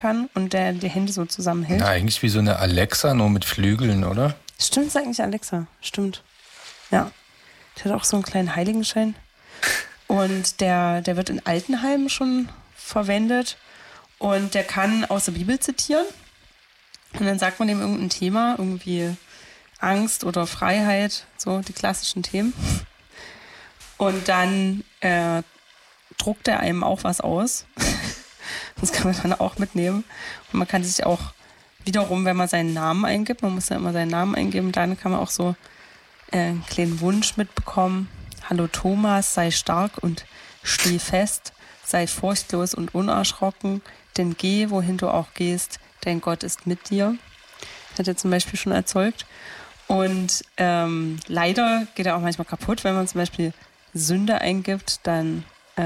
kann und der die Hände so zusammenhält. Na, eigentlich wie so eine Alexa, nur mit Flügeln, oder? Stimmt, ist eigentlich Alexa. Stimmt. Ja. Der hat auch so einen kleinen Heiligenschein. Und der wird in Altenheimen schon verwendet. Und der kann aus der Bibel zitieren. Und dann sagt man dem irgendein Thema, irgendwie Angst oder Freiheit, so die klassischen Themen. Und dann druckt er einem auch was aus. Das kann man dann auch mitnehmen. Und man kann sich auch wiederum, wenn man seinen Namen eingibt, man muss ja immer seinen Namen eingeben, dann kann man auch so einen kleinen Wunsch mitbekommen. Hallo Thomas, sei stark und steh fest, sei furchtlos und unerschrocken, denn geh, wohin du auch gehst, dein Gott ist mit dir. Hat er zum Beispiel schon erzeugt. Und leider geht er auch manchmal kaputt, wenn man zum Beispiel Sünde eingibt, dann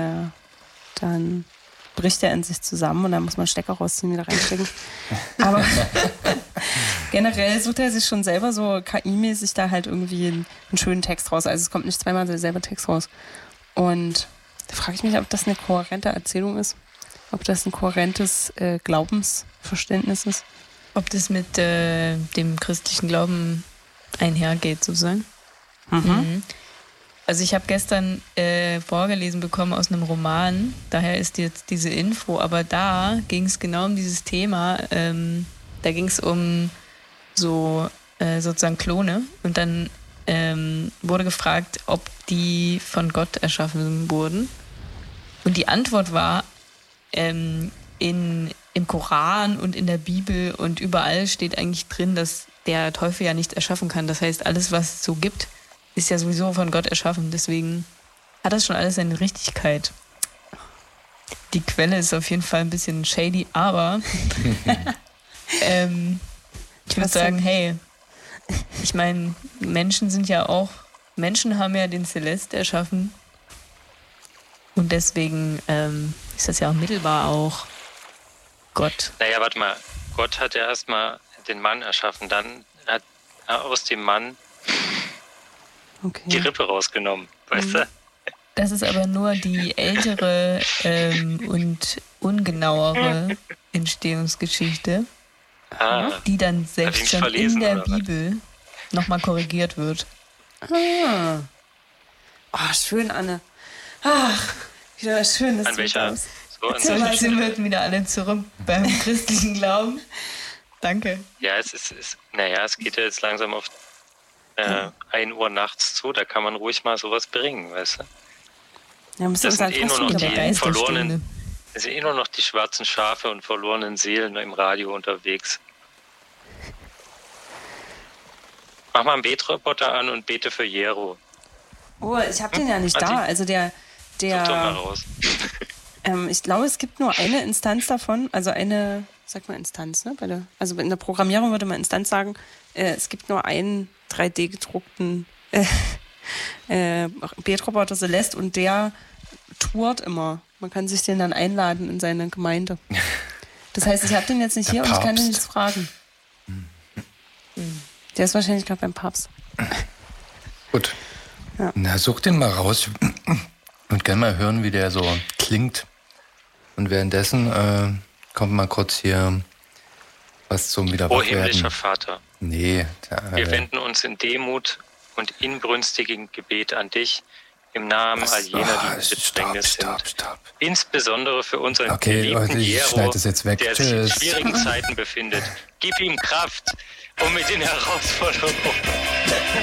bricht er in sich zusammen und dann muss man Stecker rausziehen, wieder reinstecken. Aber generell sucht er sich schon selber so KI-mäßig da halt irgendwie einen schönen Text raus. Also es kommt nicht zweimal derselbe Text raus. Und da frage ich mich, ob das eine kohärente Erzählung ist, ob das ein kohärentes Glaubensverständnis ist. Ob das mit dem christlichen Glauben einhergeht, sozusagen. Mhm. Also ich habe gestern vorgelesen bekommen aus einem Roman, daher ist jetzt diese Info, aber da ging es genau um dieses Thema, da ging es um so sozusagen Klone und dann wurde gefragt, ob die von Gott erschaffen wurden und die Antwort war, im Koran und in der Bibel und überall steht eigentlich drin, dass der Teufel ja nichts erschaffen kann, das heißt alles, was es so gibt, ist ja sowieso von Gott erschaffen. Deswegen hat das schon alles seine Richtigkeit. Die Quelle ist auf jeden Fall ein bisschen shady, aber ich würde sagen, hey, ich meine, Menschen haben ja den Celeste erschaffen und deswegen ist das ja auch mittelbar auch Gott. Naja, warte mal. Gott hat ja erstmal den Mann erschaffen, dann hat er aus dem Mann die Rippe rausgenommen, weißt du? Das ist aber nur die ältere und ungenauere Entstehungsgeschichte, die dann selbst schon in der Bibel nochmal korrigiert wird. Ah. Oh, schön, Anne. Ach, wieder schön, dass an welcher? So sind wir wieder alle zurück beim christlichen Glauben. Danke. Ja, es geht ja jetzt langsam auf 1 Uhr nachts zu, da kann man ruhig mal sowas bringen, weißt du? Ja, das sind nur noch nur noch die schwarzen Schafe und verlorenen Seelen im Radio unterwegs. Mach mal einen Betroboter an und bete für Jero. Oh, ich hab den ja nicht da. Also der Such doch mal raus. Ich glaube, es gibt nur eine Instanz davon, also eine, sag mal Instanz, ne? Also in der Programmierung würde man Instanz sagen, es gibt nur einen 3D-gedruckten Betroboter Celeste und der tourt immer. Man kann sich den dann einladen in seine Gemeinde. Das heißt, ich habe den jetzt nicht hier und ich kann den nichts fragen. Der ist wahrscheinlich gerade beim Papst. Gut. Ja. Na, such den mal raus und gerne mal hören, wie der so klingt. Und währenddessen kommt mal kurz hier was zum Wiederwachwerden. O himmlischer Vater, nee, wir wenden uns in Demut und inbrünstigem Gebet an dich im Namen all jener, die in Bedrängnis sind. Insbesondere für unseren geliebten Jero, der sich in schwierigen Zeiten befindet. Gib ihm Kraft, um mit den Herausforderungen